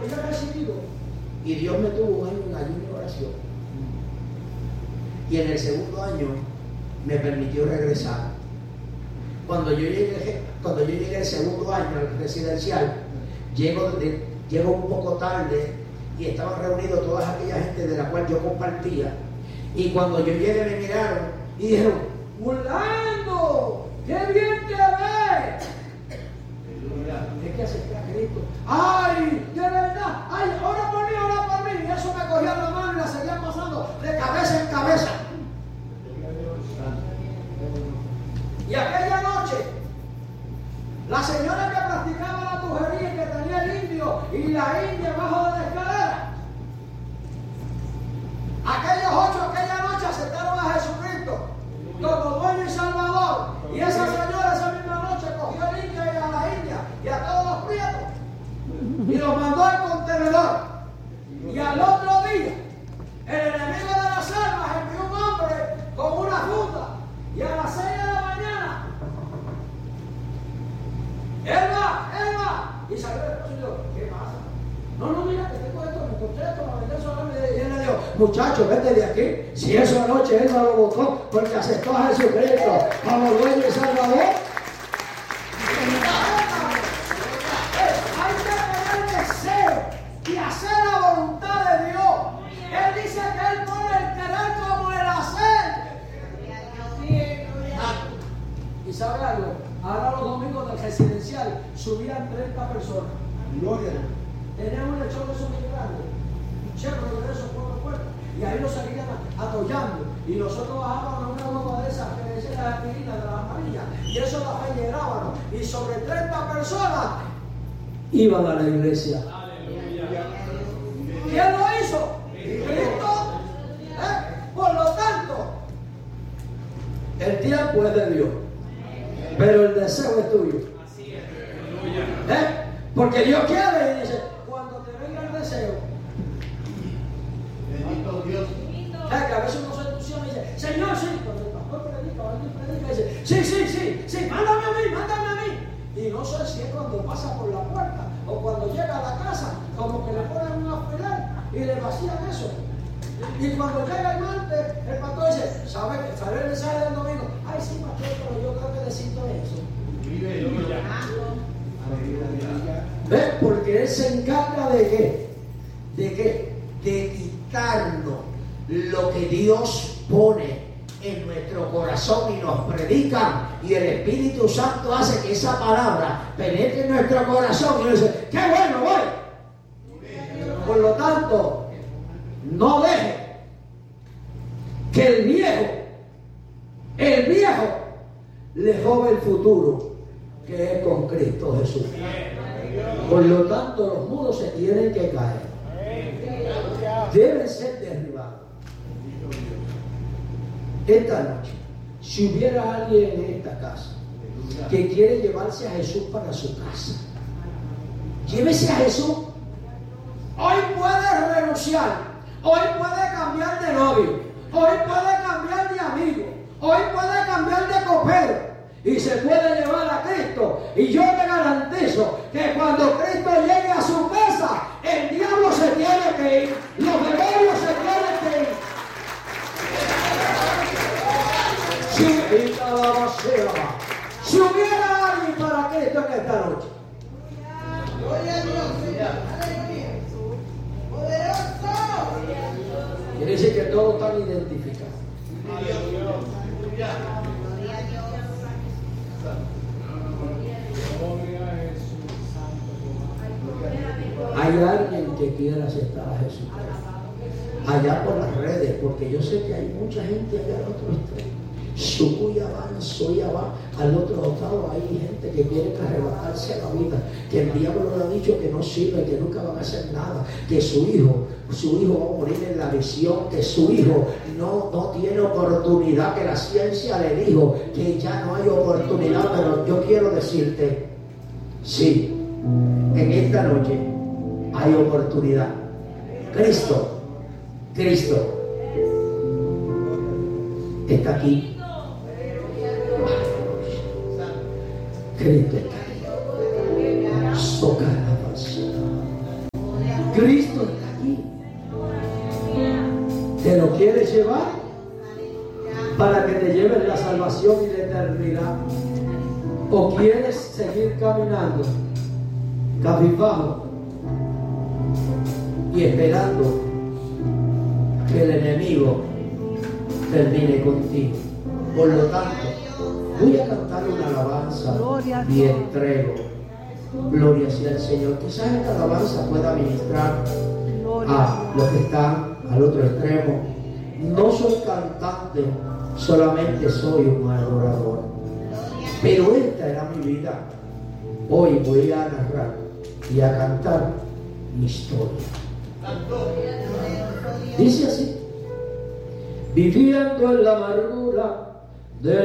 que yo he recibido. Y Dios me tuvo un año en ayuno y oración. Y en el segundo año me permitió regresar. Cuando yo llegué el segundo año al residencial, llego un poco tarde y estaban reunidos toda aquella gente de la cual yo compartía. Y cuando yo llegué me miraron y dijeron: ¡Orlando! ¡Qué bien te ves! Es que acepté a Cristo. ¡Ay! ¡De verdad! ¡Ay! ¡Ora por mí, ora por mí! Y eso me cogía la mano y la seguía pasando de cabeza en cabeza. Y aquella noche, la señora que practicaba la brujería y que tenía el indio y la india bajo de la escalera, aquellos 8 aquella noche aceptaron a Jesucristo como dueño y salvador. Y esa señora esa misma noche cogió al indio y a la india y a todos los prietos y los mandó al contenedor. Y al otro día, el enemigo de las almas envió un hombre con una funda. Y a las 6 de la mañana, él va, y salió el esposo y dijo: ¿qué pasa? No, mira, que tengo esto, me encontré esto, me vendé solamente. Y él le dijo: muchacho, vete de aquí. Si esa noche él no lo votó porque aceptó a Jesucristo como dueño y salvador. Hay que tener deseo y hacer la voluntad de Dios. Él dice que él pone el querer como el hacer. ¿Y sabe algo? Ahora los domingos del residencial subían 30 personas. Gloria. Tenían un lechón de esos muy grandes, un Chevrolet de esos 4 puertas, y ahí los seguían atollando. Y nosotros bajábamos a una guagua de esas que decían las aspirinas de las amarillas, y eso las rellenábamos. Y sobre 30 personas iban a la iglesia. Aleluya. ¿Quién lo hizo? Cristo. Por lo tanto, el tiempo es de Dios, pero el deseo es tuyo. Así es. Porque Dios quiere y dice: cuando te venga el deseo. Bendito Dios. Que a veces uno se entusiasma y dice: Señor, sí. Cuando el pastor predica o alguien predica, dice: sí, mándame a mí. Y no sé si es cuando pasa por la puerta o cuando llega a la casa, como que le ponen un alfiler y le vacían eso. Y cuando llega el martes, el pastor dice: ¿sabe el mensaje del domingo? Ay, sí, pastor, pero yo creo que necesito eso. ¿Ves? Porque Él se encarga de qué? De quitarnos lo que Dios pone en nuestro corazón y nos predican, y el Espíritu Santo hace que esa palabra penetre en nuestro corazón y nos dice: ¡qué bueno voy! Por lo tanto, no deje que el viejo le robe el futuro que es con Cristo Jesús. Por lo tanto, los muros se tienen que caer, deben ser derribados. Esta noche, si hubiera alguien en esta casa que quiere llevarse a Jesús para su casa, llévese a Jesús. Hoy puede renunciar, hoy puede cambiar de novio, hoy puede cambiar de amigo, hoy puede cambiar de copero y se puede llevar a Cristo. Y yo te garantizo que cuando Cristo llegue a su casa, el diablo se tiene que ir, los demonios se tienen que ir. Si hubiera alguien para Cristo en esta noche, gloria a Dios, quiere decir que todos están identificados. Hay alguien que quiera aceptar a Jesús allá por las redes, porque yo sé que hay mucha gente allá al otro extremo. Soyaba al otro lado, hay gente que quiere arrebatarse la vida, que el diablo le ha dicho que no sirve, que nunca van a hacer nada, que su hijo va a morir en la visión, que su hijo no tiene oportunidad, que la ciencia le dijo que ya no hay oportunidad. Pero yo quiero decirte, sí, en esta noche hay oportunidad. Cristo está aquí. Cristo está aquí. Cristo está aquí. ¿Te lo quieres llevar? Para que te lleven la salvación y la eternidad. ¿O quieres seguir caminando cabizbajo y esperando que el enemigo termine contigo? Por lo tanto, voy a cantar una alabanza y entrego. Gloria sea el Señor. Quizás esta alabanza pueda ministrar a los que están al otro extremo. No soy cantante, solamente soy un adorador. Pero esta era mi vida. Hoy voy a narrar y a cantar mi historia. Dice así: viviendo en la amargura,